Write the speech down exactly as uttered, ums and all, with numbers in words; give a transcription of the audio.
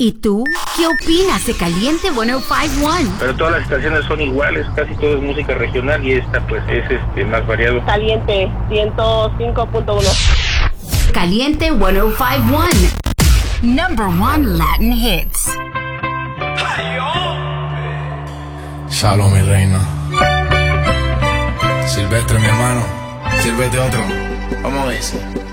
¿Y tú? ¿Qué opinas de Caliente ciento cincuenta y uno? Pero todas las estaciones son iguales, casi todo es música regional y esta pues es este más variado. Caliente ciento cinco punto uno. Caliente ciento cincuenta y uno. Number one Latin hits. Shalom, mi reina. Silvestre, mi hermano. Sírvete otro. Vamos a ver.